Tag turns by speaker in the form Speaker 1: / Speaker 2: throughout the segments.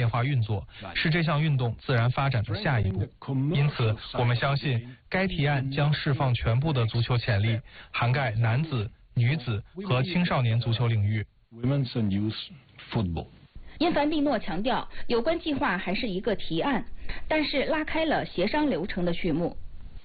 Speaker 1: 业化运作，是这项运动自然发展的下一步。因此，我们相信该提案将释放全部的足球潜力，涵盖男子、女子和青少年足球领域。
Speaker 2: 因凡蒂诺强调，有关计划还是一个提案，但是拉开了协商流程的序幕。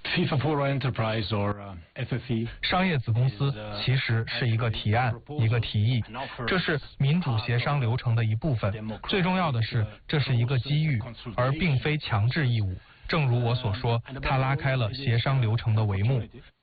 Speaker 1: 商业子公司其实是一个提案，一个提议，这是民主协商流程的一部分。最重要的是，这是一个机遇，而并非强制义务。正如我所说，它拉开了协商流程的帷幕。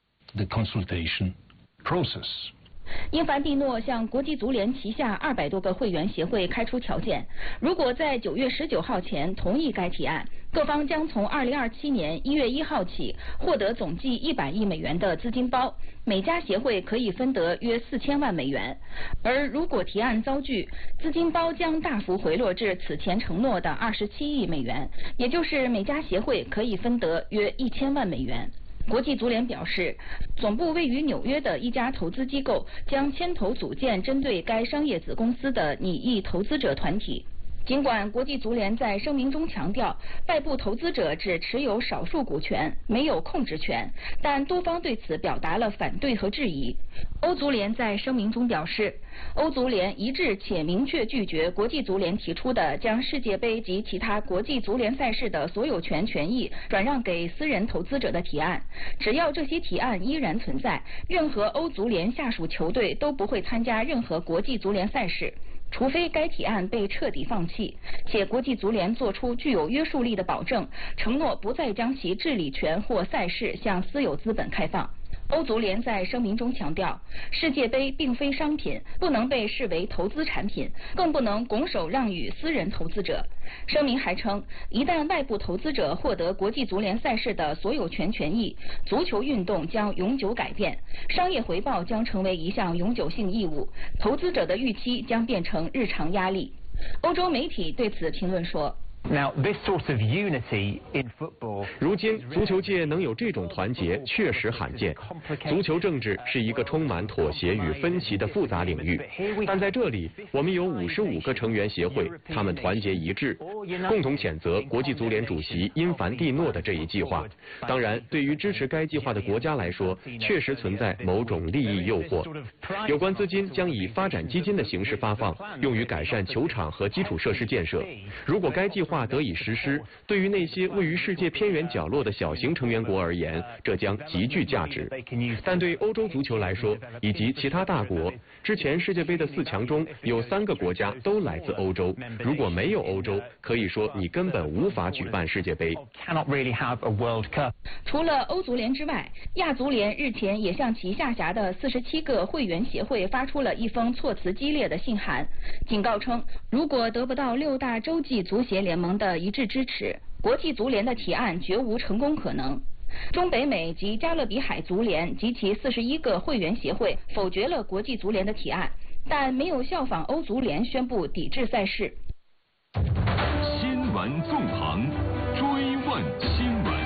Speaker 2: 因凡蒂诺向国际足联旗下200多个会员协会开出条件，如果在9月19号前同意该提案，各方将从2027年1月1号起获得总计100亿美元的资金包，每家协会可以分得约4000万美元。而如果提案遭拒，资金包将大幅回落至此前承诺的27亿美元，也就是每家协会可以分得约1000万美元。国际足联表示，总部位于纽约的一家投资机构将牵头组建针对该商业子公司的拟议投资者团体。尽管国际足联在声明中强调，外部投资者只持有少数股权，没有控制权，但多方对此表达了反对和质疑。欧足联在声明中表示，欧足联一致且明确拒绝国际足联提出的将世界杯及其他国际足联赛事的所有权权益转让给私人投资者的提案。只要这些提案依然存在，任何欧足联下属球队都不会参加任何国际足联赛事，除非该提案被彻底放弃，且国际足联作出具有约束力的保证，承诺不再将其治理权或赛事向私有资本开放。欧足联在声明中强调，世界杯并非商品，不能被视为投资产品，更不能拱手让与私人投资者。声明还称，一旦外部投资者获得国际足联赛事的所有权权益，足球运动将永久改变，商业回报将成为一项永久性义务，投资者的预期将变成日常压力。欧洲媒体对此评论说，
Speaker 3: 如今，足球界能有这种团结确实罕见。足球政治是一个充满妥协与分歧的复杂领域，但在这里，我们有55个成员协会，他们团结一致，共同谴责国际足联主席因凡蒂诺的这一计划。当然，对于支持该计划的国家来说，确实存在某种利益诱惑。有关资金将以发展基金的形式发放，用于改善球场和基础设施建设。如果该计划得以实施，对于那些位于世界偏远角落的小型成员国而言，这将极具价值。但对欧洲足球来说，以及其他大国，之前世界杯的4强中有3个国家都来自欧洲。如果没有欧洲，可以说你根本无法举办世界杯。
Speaker 2: 除了欧足联之外，亚足联日前也向其下辖的47个会员协会发出了一封措辞激烈的信函，警告称，如果得不到6大洲际足协联盟的一致支持，国际足联的提案绝无成功可能。中北美及加勒比海足联及其41个会员协会否决了国际足联的提案，但没有效仿欧足联宣布抵制赛事。
Speaker 4: 新闻纵横，追问新闻。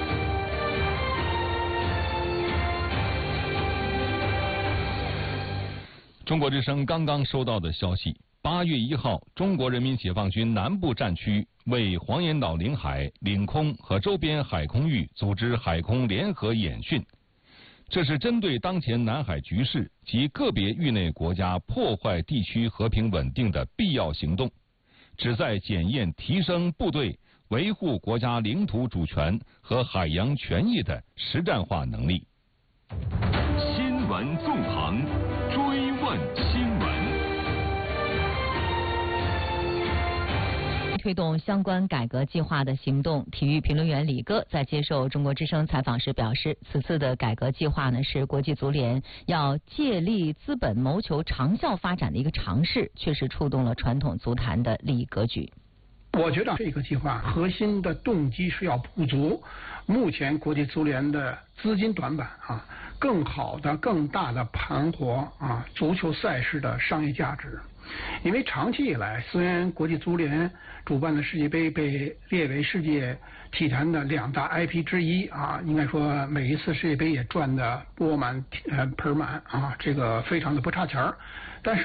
Speaker 4: 中国之声刚刚收到的消息，8月1号，中国人民解放军南部战区为黄岩岛领海、领空和周边海空域组织海空联合演训。这是针对当前南海局势及个别域内国家破坏地区和平稳定的必要行动，旨在检验提升部队维护国家领土主权和海洋权益的实战化能力。新闻纵横，追问新闻。
Speaker 5: 推动相关改革计划的行动，体育评论员李哥在接受中国之声采访时表示，此次的改革计划呢，是国际足联要借力资本谋求长效发展的一个尝试，确实触动了传统足坛的利益格局。
Speaker 6: 我觉得这个计划核心的动机是要补足目前国际足联的资金短板啊，更好的、更大的盘活啊足球赛事的商业价值。因为长期以来，虽然国际足联主办的世界杯被列为世界体坛的2大 IP 之一啊，应该说每一次世界杯也赚得钵满盆满啊，这个非常的不差钱儿。但是